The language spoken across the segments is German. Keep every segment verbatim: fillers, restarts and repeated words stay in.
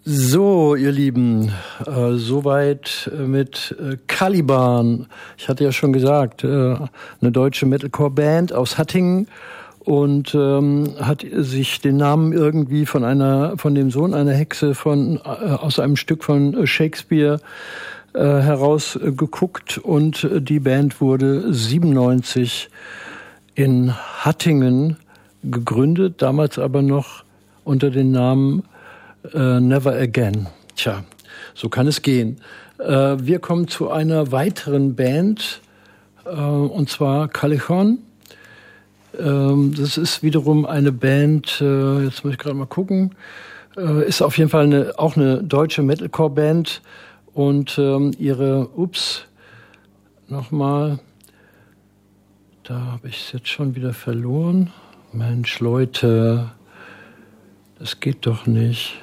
So, ihr Lieben, äh, soweit mit äh, Caliban. Ich hatte ja schon gesagt, äh, eine deutsche Metalcore-Band aus Hattingen und ähm, hat sich den Namen irgendwie von einer, von dem Sohn einer Hexe von äh, aus einem Stück von Shakespeare äh, herausgeguckt und die Band wurde siebenundneunzig in Hattingen gegründet, damals aber noch unter dem Namen Uh, Never Again. Tja, so kann es gehen. Uh, wir kommen zu einer weiteren Band, uh, und zwar Callejon. Uh, das ist wiederum eine Band, uh, jetzt muss ich gerade mal gucken, uh, ist auf jeden Fall eine, auch eine deutsche Metalcore-Band und um, ihre, ups, nochmal, da habe ich es jetzt schon wieder verloren. Mensch, Leute, das geht doch nicht.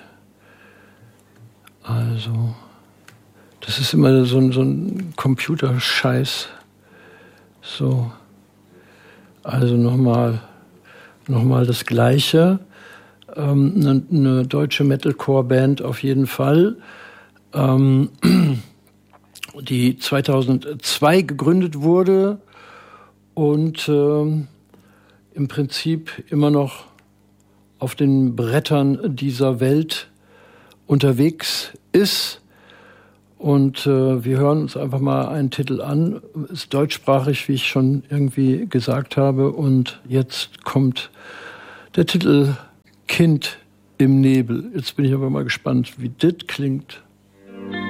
Also, das ist immer so ein, so ein Computerscheiß. So, also nochmal noch mal das Gleiche. Ähm, eine, eine deutsche Metalcore-Band auf jeden Fall, ähm, die zweitausendzwei gegründet wurde und ähm, im Prinzip immer noch auf den Brettern dieser Welt unterwegs ist. Und äh, wir hören uns einfach mal einen Titel an. Ist deutschsprachig, wie ich schon irgendwie gesagt habe. Und jetzt kommt der Titel Kind im Nebel. Jetzt bin ich aber mal gespannt, wie das klingt.